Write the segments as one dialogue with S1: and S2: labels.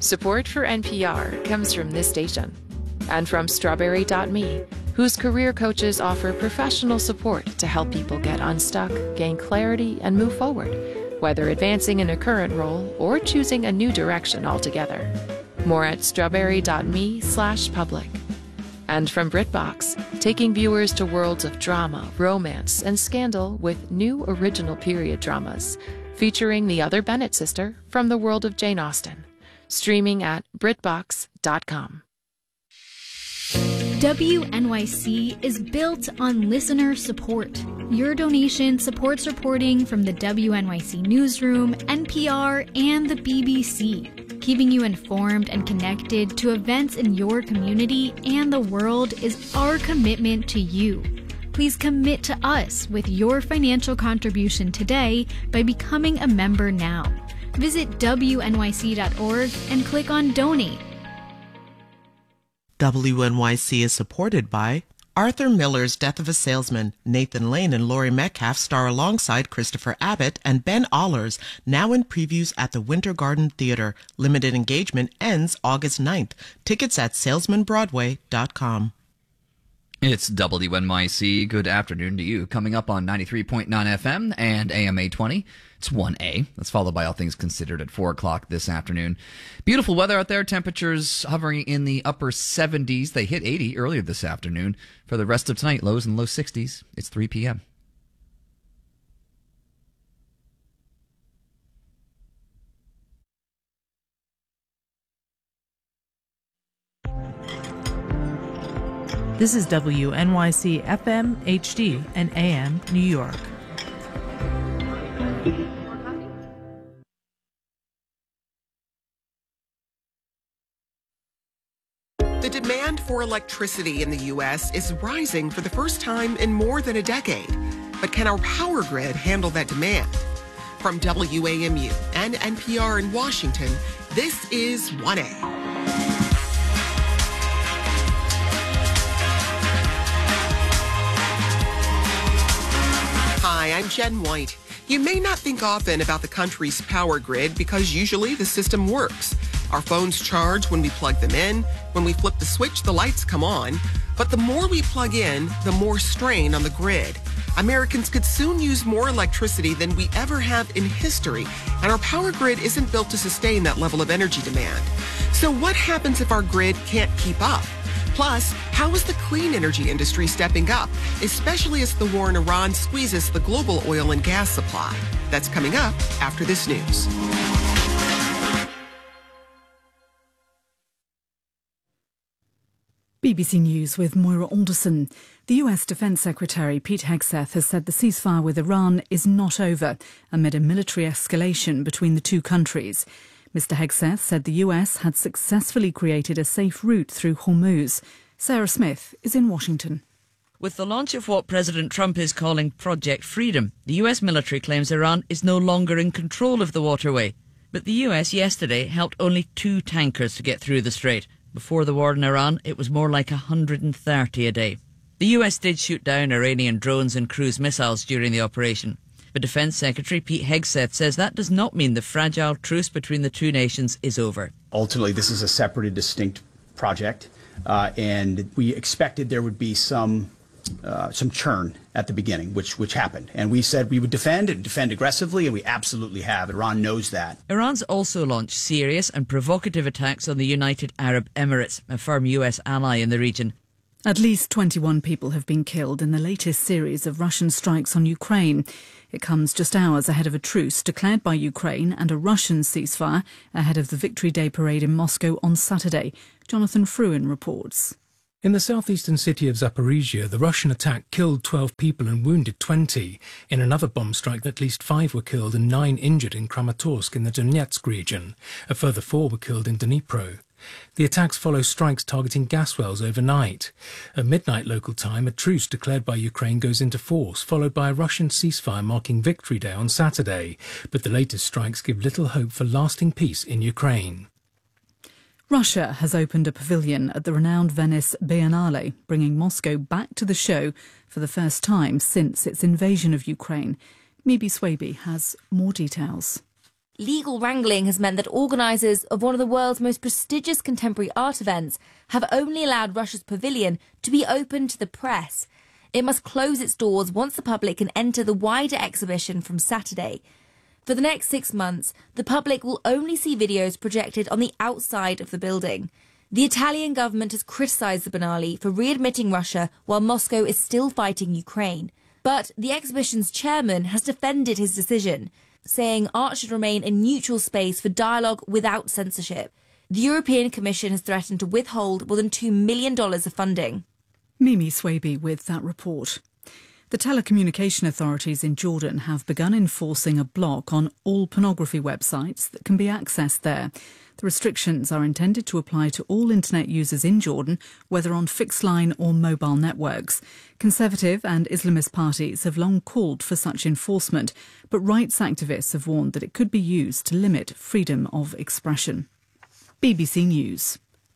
S1: Support for NPR comes from this station and from Strawberry.me, whose career coaches offer professional support to help people get unstuck, gain clarity, and move forward, whether advancing in a current role or choosing a new direction altogether. More at strawberry.me/public. And from BritBox, taking viewers to worlds of drama, romance, and scandal with new original period dramas, featuring the other Bennett sister from the world of Jane Austen. Streaming at BritBox.com.
S2: WNYC is built on listener support. Your donation supports reporting from the WNYC Newsroom, NPR, and the BBC, keeping you informed and connected to events in your community and the world is our commitment to you. Please commit to us with your financial contribution today by becoming a member now. Visit WNYC.org and click on Donate.
S3: WNYC is supported by Arthur Miller's Death of a Salesman. Nathan Lane and Laurie Metcalf star alongside Christopher Abbott and Ben Allers, now in previews at the Winter Garden Theater. Limited engagement ends August 9th. Tickets at salesmanbroadway.com.
S4: It's WNYC. Good afternoon to you. Coming up on 93.9 FM and AM 820. It's 1A. That's followed by All Things Considered at 4 o'clock this afternoon. Beautiful weather out there. Temperatures hovering in the upper 70s. They hit 80 earlier this afternoon. For the rest of tonight, lows in low 60s. It's 3 p.m.
S5: This is WNYC FM, HD, and AM, New York.
S6: The demand for electricity in the U.S. is rising for the first time in more than a decade. But can our power grid handle that demand? From WAMU and NPR in Washington, this is 1A. Hi, I'm Jen White. You may not think often about the country's power grid because usually the system works. Our phones charge when we plug them in. When we flip the switch, the lights come on. But the more we plug in, the more strain on the grid. Americans could soon use more electricity than we ever have in history, and our power grid isn't built to sustain that level of energy demand. So what happens if our grid can't keep up? Plus, how is the clean energy industry stepping up, especially as the war in Iran squeezes the global oil and gas supply? That's coming up after this news.
S7: BBC News with Moira Alderson. The US Defence Secretary Pete Hegseth has said the ceasefire with Iran is not over amid a military escalation between the two countries. Mr Hegseth said the US had successfully created a safe route through Hormuz. Sarah Smith is in Washington.
S8: With the launch of what President Trump is calling Project Freedom, the US military claims Iran is no longer in control of the waterway. But the US yesterday helped only 2 tankers to get through the strait. Before the war in Iran, it was more like 130 a day. The US did shoot down Iranian drones and cruise missiles during the operation. But Defence Secretary Pete Hegseth says that does not mean the fragile truce between the two nations is over.
S9: Ultimately, this is a separate and distinct project, and we expected there would be some churn at the beginning, which happened. And we said we would defend aggressively, and we absolutely have. Iran knows that.
S8: Iran's also launched serious and provocative attacks on the United Arab Emirates, a firm US ally in the region.
S7: At least 21 people have been killed in the latest series of Russian strikes on Ukraine. It comes just hours ahead of a truce declared by Ukraine and a Russian ceasefire ahead of the Victory Day parade in Moscow on Saturday. Jonathan Fruin reports.
S10: In the southeastern city of Zaporizhia, the Russian attack killed 12 people and wounded 20. In another bomb strike, at least 5 were killed and 9 injured in Kramatorsk in the Donetsk region. A further 4 were killed in Dnipro. The attacks follow strikes targeting gas wells overnight. At midnight local time, a truce declared by Ukraine goes into force, followed by a Russian ceasefire marking Victory Day on Saturday. But the latest strikes give little hope for lasting peace in Ukraine.
S7: Russia has opened a pavilion at the renowned Venice Biennale, bringing Moscow back to the show for the first time since its invasion of Ukraine. Mibi Swaby has more details.
S11: Legal wrangling has meant that organisers of one of the world's most prestigious contemporary art events have only allowed Russia's pavilion to be open to the press. It must close its doors once the public can enter the wider exhibition from Saturday. For the next 6 months, the public will only see videos projected on the outside of the building. The Italian government has criticised the Biennale for readmitting Russia while Moscow is still fighting Ukraine. But the exhibition's chairman has defended his decision, saying art should remain a neutral space for dialogue without censorship. The European Commission has threatened to withhold more than $2 million of funding.
S7: Mimi Swaby with that report. The telecommunication authorities in Jordan have begun enforcing a block on all pornography websites that can be accessed there. The restrictions are intended to apply to all internet users in Jordan, whether on fixed line or mobile networks. Conservative and Islamist parties have long called for such enforcement, but rights activists have warned that it could be used to limit freedom of expression. BBC News.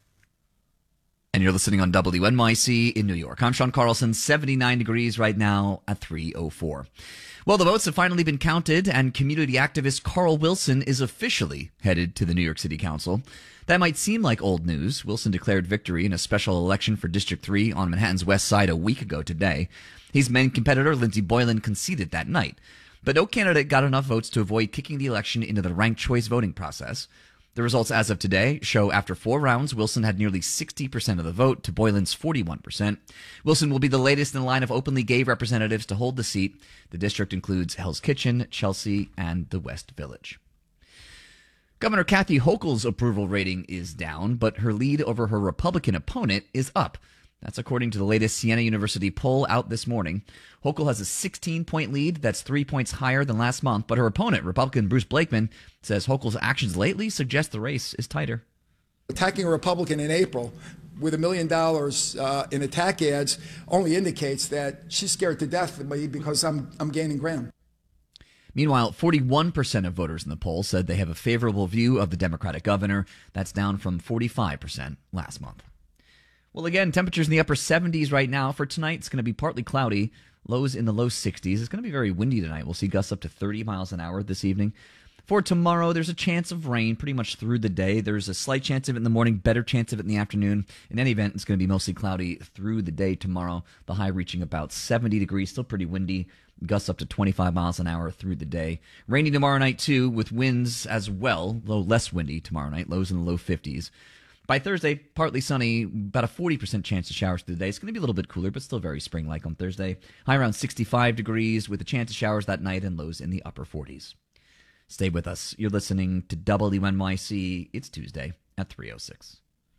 S4: And you're listening on WNYC in New York. I'm Sean Carlson, 79 degrees right now at 3:04. Well, the votes have finally been counted, and community activist Carl Wilson is officially headed to the New York City Council. That might seem like old news. Wilson declared victory in a special election for District 3 on Manhattan's West Side a week ago today. His main competitor, Lindsey Boylan, conceded that night. But no candidate got enough votes to avoid kicking the election into the ranked choice voting process. The results as of today show after 4 rounds, Wilson had nearly 60% of the vote to Boylan's 41%. Wilson will be the latest in the line of openly gay representatives to hold the seat. The district includes Hell's Kitchen, Chelsea, and the West Village. Governor Kathy Hochul's approval rating is down, but her lead over her Republican opponent is up. That's according to the latest Siena University poll out this morning. Hochul has a 16-point lead. That's 3 points higher than last month. But her opponent, Republican Bruce Blakeman, says Hochul's actions lately suggest the race is tighter.
S12: Attacking a Republican in April with $1 million in attack ads only indicates that she's scared to death of me because I'm gaining ground.
S4: Meanwhile, 41% of voters in the poll said they have a favorable view of the Democratic governor. That's down from 45% last month. Well, again, temperatures in the upper 70s right now. For tonight, it's going to be partly cloudy, lows in the low 60s. It's going to be very windy tonight. We'll see gusts up to 30 miles an hour this evening. For tomorrow, there's a chance of rain pretty much through the day. There's a slight chance of it in the morning, better chance of it in the afternoon. In any event, it's going to be mostly cloudy through the day tomorrow, the high reaching about 70 degrees, still pretty windy, gusts up to 25 miles an hour through the day. Rainy tomorrow night, too, with winds as well, though less windy tomorrow night, lows in the low 50s. By Thursday, partly sunny, about a 40% chance of showers through the day. It's going to be a little bit cooler, but still very spring-like on Thursday. High around 65 degrees with a chance of showers that night and lows in the upper 40s. Stay with us. You're listening to WNYC. It's Tuesday at 3:06.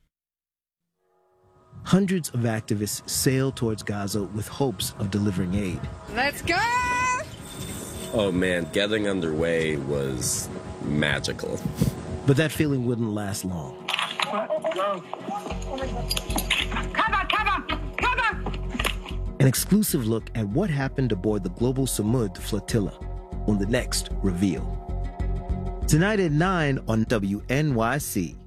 S13: Hundreds of activists sailed towards Gaza with hopes of delivering aid.
S14: Let's go!
S15: Oh man, getting underway was magical.
S13: But that feeling wouldn't last long.
S14: Cover!
S13: An exclusive look at what happened aboard the Global Samud flotilla on the next Reveal. Tonight at 9 on WNYC.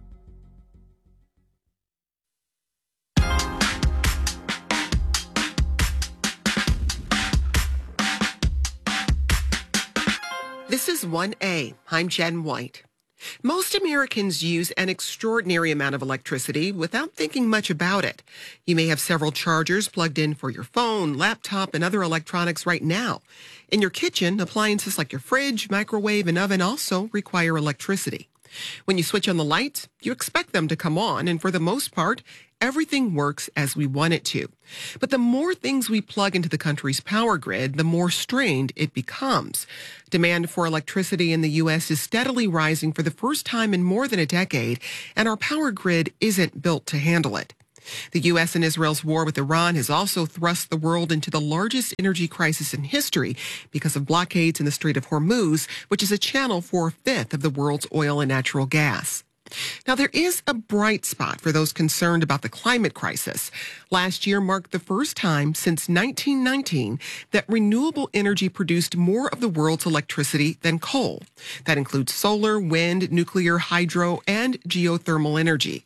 S6: This is 1A. I'm Jen White. Most Americans use an extraordinary amount of electricity without thinking much about it. You may have several chargers plugged in for your phone, laptop, and other electronics right now. In your kitchen, appliances like your fridge, microwave, and oven also require electricity. When you switch on the lights, you expect them to come on, and for the most part, everything works as we want it to. But the more things we plug into the country's power grid, the more strained it becomes. Demand for electricity in the U.S. is steadily rising for the first time in more than a decade, and our power grid isn't built to handle it. The U.S. and Israel's war with Iran has also thrust the world into the largest energy crisis in history because of blockades in the Strait of Hormuz, which is a channel for a fifth of the world's oil and natural gas. Now, there is a bright spot for those concerned about the climate crisis. Last year marked the first time since 1919 that renewable energy produced more of the world's electricity than coal. That includes solar, wind, nuclear, hydro, and geothermal energy.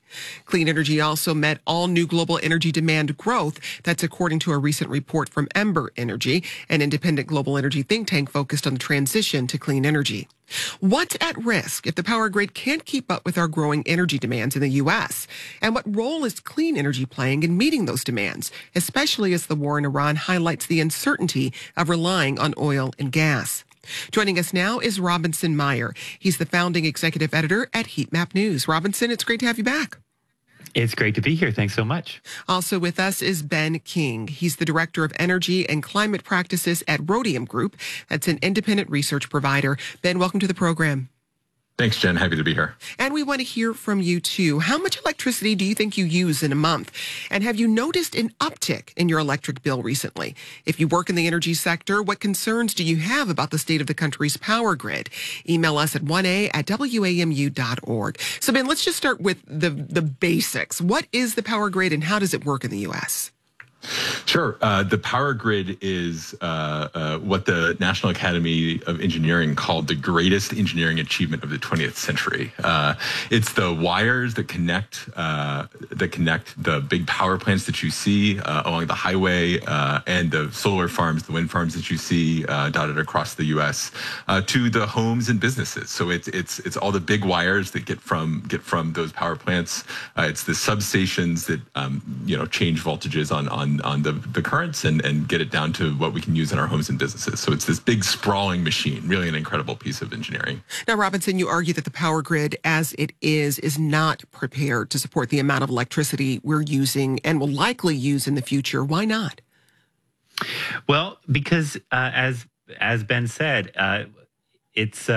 S6: Clean energy also met all new global energy demand growth. That's according to a recent report from Ember Energy, an independent global energy think tank focused on the transition to clean energy. What's at risk if the power grid can't keep up with our growing energy demands in the U.S.? And what role is clean energy playing in meeting those demands, especially as the war in Iran highlights the uncertainty of relying on oil and gas? Joining us now is Robinson Meyer. He's the founding executive editor at Heatmap News. Robinson, it's great to have you back.
S14: It's great to be here. Thanks so much.
S6: Also with us is Ben King. He's the Director of Energy and Climate Practices at Rhodium Group. That's an independent research provider. Ben, welcome to the program.
S16: Thanks, Jen. Happy to be here.
S6: And we want to hear from you, too. How much electricity do you think you use in a month? And have you noticed an uptick in your electric bill recently? If you work in the energy sector, what concerns do you have about the state of the country's power grid? Email us at 1a@wamu.org. So, Ben, let's just start with the basics. What is the power grid and how does it work in the U.S.?
S16: Sure. The power grid is what the National Academy of Engineering called the greatest engineering achievement of the 20th century. It's the wires that connect the big power plants that you see along the highway and the solar farms, the wind farms that you see dotted across the U.S. To the homes and businesses. So it's all the big wires that get from those power plants. It's the substations that change voltages on the currents and get it down to what we can use in our homes and businesses. So it's this big sprawling machine, really an incredible piece of engineering.
S6: Now, Robinson, you argue that the power grid as it is not prepared to support the amount of electricity we're using and will likely use in the future. Why not?
S14: Well, because as Ben said, it's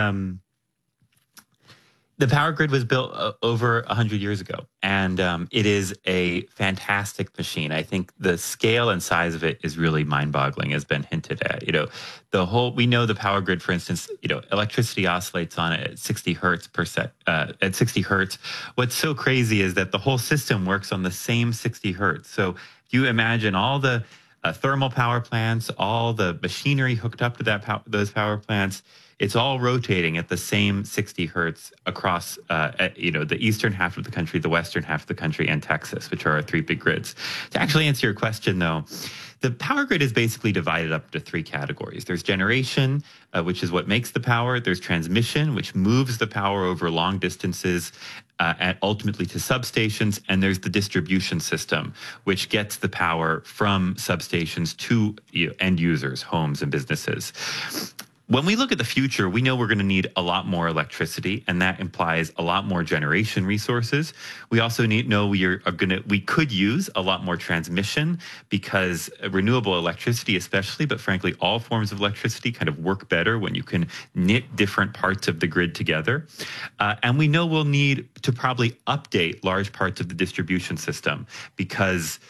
S14: the power grid was built over 100 years ago, and it is a fantastic machine. I think the scale and size of it is really mind-boggling, as Ben hinted at. We know the power grid, for instance, electricity oscillates on it at 60 hertz per set. At 60 hertz, what's so crazy is that the whole system works on the same 60 hertz. So you imagine all the thermal power plants, all the machinery hooked up to those power plants. It's all rotating at the same 60 hertz across, the eastern half of the country, the western half of the country, and Texas, which are our three big grids. To actually answer your question, though, the power grid is basically divided up into three categories. There's generation, which is what makes the power. There's transmission, which moves the power over long distances and ultimately to substations. And there's the distribution system, which gets the power from substations to end users, homes and businesses. When we look at the future, we know we're going to need a lot more electricity, and that implies a lot more generation resources. We also we could use a lot more transmission because renewable electricity especially, but frankly, all forms of electricity kind of work better when you can knit different parts of the grid together. And we know we'll need to probably update large parts of the distribution system because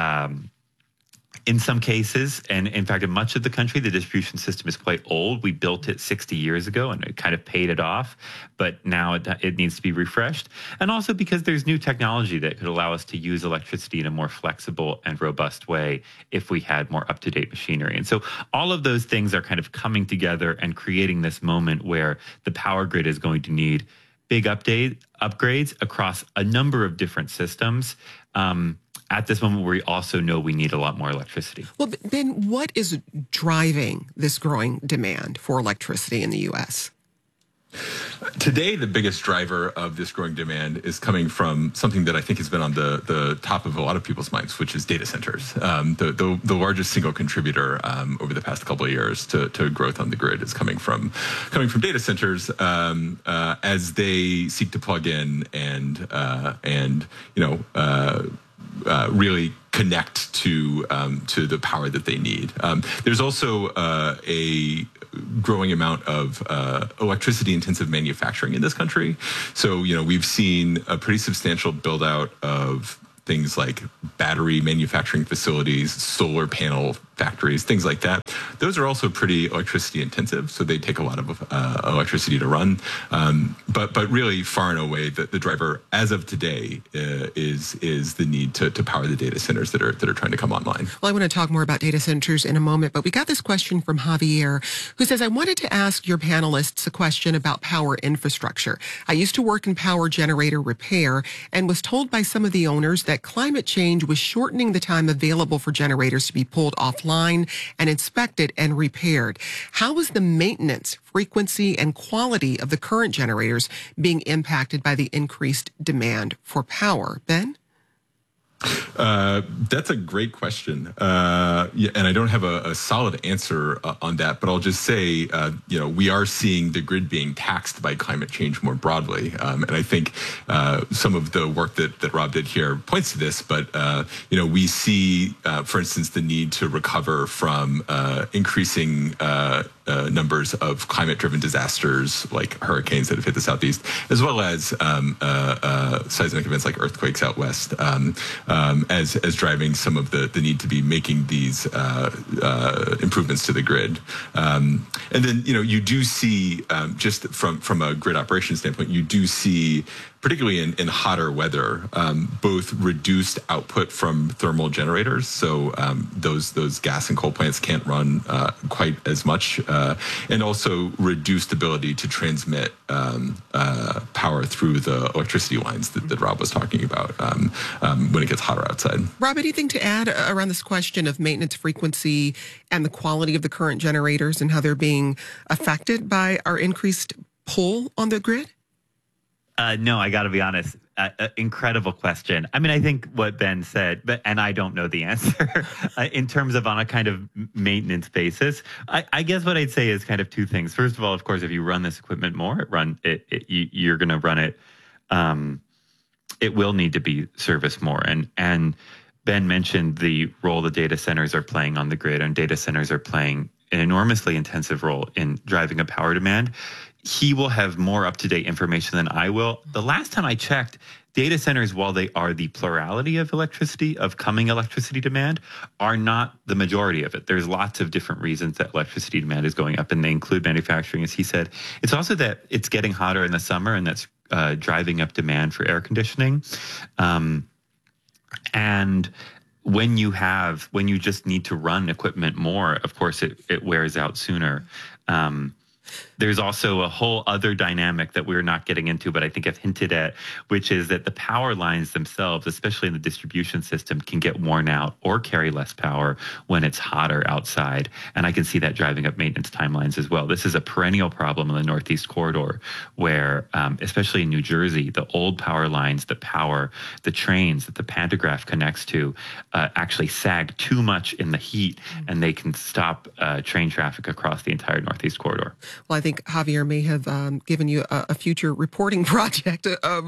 S14: in some cases, and in fact, in much of the country, the distribution system is quite old. We built it 60 years ago and it kind of paid it off, but now it needs to be refreshed. And also because there's new technology that could allow us to use electricity in a more flexible and robust way if we had more up-to-date machinery. And so all of those things are kind of coming together and creating this moment where the power grid is going to need big upgrades across a number of different systems. At this moment, we also know we need a lot more electricity.
S6: Well, Ben, what is driving this growing demand for electricity in the U.S.?
S16: Today, the biggest driver of this growing demand is coming from something that I think has been on the top of a lot of people's minds, which is data centers. The largest single contributor over the past couple of years to growth on the grid is coming from data centers as they seek to plug in and really connect to the power that they need. There's also a growing amount of electricity-intensive manufacturing in this country. So, we've seen a pretty substantial build-out of things like battery manufacturing facilities, solar panel factories, things like that. Those are also pretty electricity intensive, so they take a lot of electricity to run. But really, far and away, the driver, as of today, is the need to power the data centers that are trying to come online.
S6: Well, I want to talk more about data centers in a moment, but we got this question from Javier, who says, I wanted to ask your panelists a question about power infrastructure. I used to work in power generator repair and was told by some of the owners that climate change was shortening the time available for generators to be pulled offline and inspected and repaired. How is the maintenance, frequency, and quality of the current generators being impacted by the increased demand for power? Ben?
S16: That's a great question. And I don't have a solid answer on that, but I'll just say, we are seeing the grid being taxed by climate change more broadly. And I think some of the work that Rob did here points to this, but, we see, for instance, the need to recover from increasing numbers of climate-driven disasters like hurricanes that have hit the Southeast, as well as seismic events like earthquakes out west, as driving some of the need to be making these improvements to the grid. And then, you do see, just from a grid operation standpoint, you do see, particularly in hotter weather, both reduced output from thermal generators. So those gas and coal plants can't run quite as much, and also reduced ability to transmit power through the electricity lines that Rob was talking about when it gets hotter outside.
S6: Rob, anything to add around this question of maintenance frequency and the quality of the current generators and how they're being affected by our increased pull on the grid?
S14: No, I got to be honest. Incredible question. I mean, I think what Ben said, and I don't know the answer in terms of on a kind of maintenance basis. I guess what I'd say is kind of two things. First of all, of course, if you run this equipment more, you're going to run it. It will need to be serviced more. And Ben mentioned the role the data centers are playing on the grid, and data centers are playing an enormously intensive role in driving a power demand. He will have more up-to-date information than I will. The last time I checked, data centers, while they are the plurality of coming electricity demand, are not the majority of it. There's lots of different reasons that electricity demand is going up, and they include manufacturing, as he said. It's also that it's getting hotter in the summer, and that's driving up demand for air conditioning. And when you just need to run equipment more, of course, it wears out sooner. There's also a whole other dynamic that we're not getting into, but I think I've hinted at, which is that the power lines themselves, especially in the distribution system, can get worn out or carry less power when it's hotter outside. And I can see that driving up maintenance timelines as well. This is a perennial problem in the Northeast Corridor where, especially in New Jersey, the old power lines that power the trains that the pantograph connects to actually sag too much in the heat, and they can stop train traffic across the entire Northeast Corridor.
S6: Well, I think Javier may have given you a future reporting project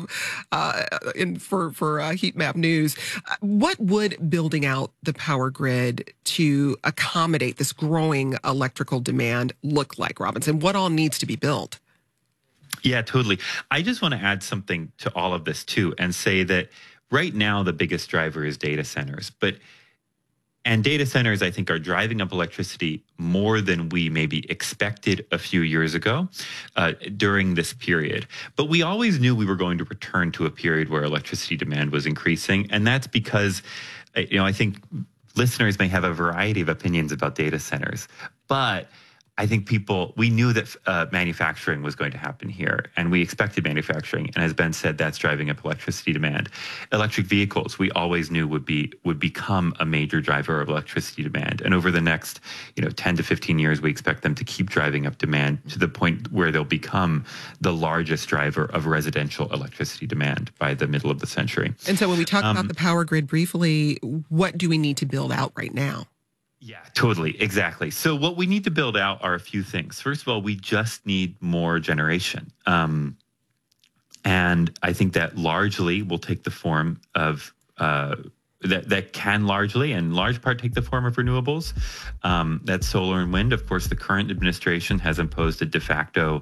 S6: for Heat Map News. What would building out the power grid to accommodate this growing electrical demand look like, Robinson? What all needs to be built?
S14: Yeah, totally. I just want to add something to all of this, too, and say that right now the biggest driver is data centers. And data centers, I think, are driving up electricity more than we maybe expected a few years ago during this period. But we always knew we were going to return to a period where electricity demand was increasing. And that's because, I think listeners may have a variety of opinions about data centers. But I think we knew that manufacturing was going to happen here, and we expected manufacturing. And as Ben said, that's driving up electricity demand. Electric vehicles, we always knew would become a major driver of electricity demand. And over the next, 10 to 15 years, we expect them to keep driving up demand to the point where they'll become the largest driver of residential electricity demand by the middle of the century.
S6: And so when we talk about the power grid briefly, what do we need to build out right now?
S14: Yeah, totally. Exactly. So what we need to build out are a few things. First of all, we just need more generation. And I think that largely will take the form of that can largely, in large part, take the form of renewables. That's solar and wind. Of course, the current administration has imposed a de facto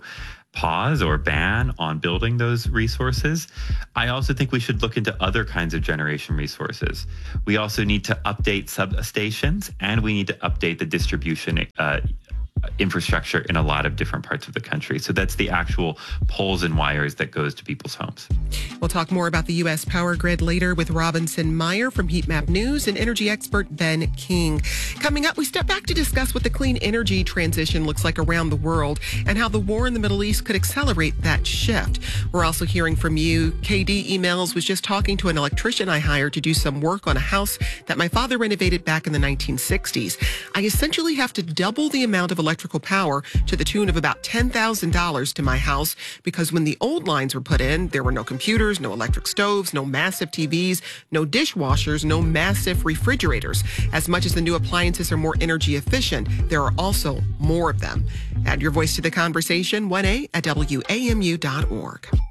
S14: pause or ban on building those resources. I also think we should look into other kinds of generation resources. We also need to update substations, and we need to update the distribution infrastructure in a lot of different parts of the country. So that's the actual poles and wires that goes to people's homes.
S6: We'll talk more about the U.S. power grid later with Robinson Meyer from Heatmap News and energy expert Ben King. Coming up, we step back to discuss what the clean energy transition looks like around the world and how the war in the Middle East could accelerate that shift. We're also hearing from you. KD emails, was just talking to an electrician I hired to do some work on a house that my father renovated back in the 1960s. I essentially have to double the amount of electrical power to the tune of about $10,000 to my house because when the old lines were put in, there were no computers, no electric stoves, no massive TVs, no dishwashers, no massive refrigerators. As much as the new appliances are more energy efficient, there are also more of them. Add your voice to the conversation, 1A@WAMU.org.